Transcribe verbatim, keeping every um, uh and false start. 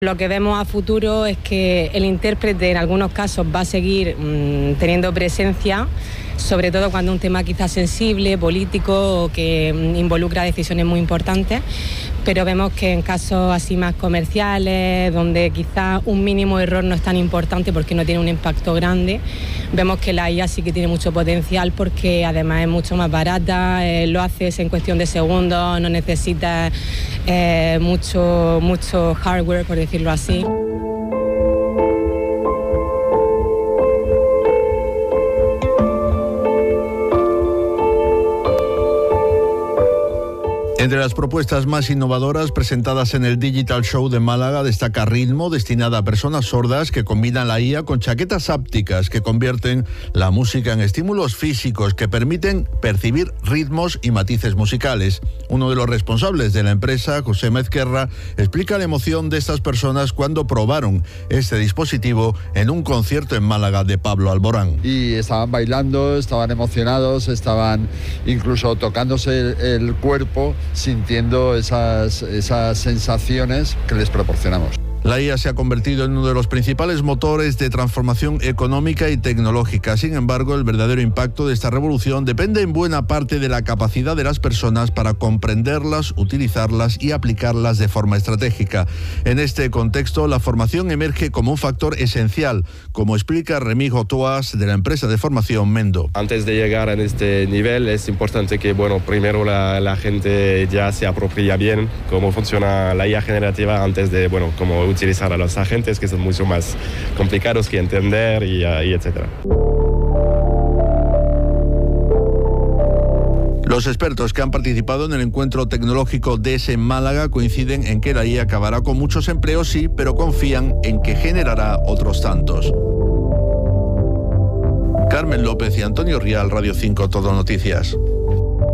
Lo que vemos a futuro es que el intérprete en algunos casos va a seguir mmm, teniendo presencia, sobre todo cuando un tema quizás sensible, político o que mmm, involucra decisiones muy importantes, pero vemos que en casos así más comerciales, donde quizás un mínimo error no es tan importante porque no tiene un impacto grande, vemos que la I A sí que tiene mucho potencial porque además es mucho más barata, eh, lo haces en cuestión de segundos, no necesitas eh, mucho, mucho hardware, por decirlo así. Entre las propuestas más innovadoras presentadas en el Digital Show de Málaga destaca Ritmo, destinada a personas sordas que combinan la I A con chaquetas ápticas que convierten la música en estímulos físicos que permiten percibir ritmos y matices musicales. Uno de los responsables de la empresa, José Ezquerra, explica la emoción de estas personas cuando probaron este dispositivo en un concierto en Málaga de Pablo Alborán. Y estaban bailando, estaban emocionados, estaban incluso tocándose el, el cuerpo, sintiendo esas, esas sensaciones que les proporcionamos. La I A se ha convertido en uno de los principales motores de transformación económica y tecnológica. Sin embargo, el verdadero impacto de esta revolución depende en buena parte de la capacidad de las personas para comprenderlas, utilizarlas y aplicarlas de forma estratégica. En este contexto, la formación emerge como un factor esencial, como explica Remijo Toas de la empresa de formación Mendo. Antes de llegar a este nivel es importante que, bueno, primero la, la gente ya se apropia bien cómo funciona la I A generativa antes de, bueno, cómo utilizar a los agentes, que son mucho más complicados que entender y, y etcétera. Los expertos que han participado en el encuentro tecnológico D E S en Málaga coinciden en que la I A acabará con muchos empleos, sí, pero confían en que generará otros tantos. Carmen López y Antonio Rial, Radio cinco Todo Noticias.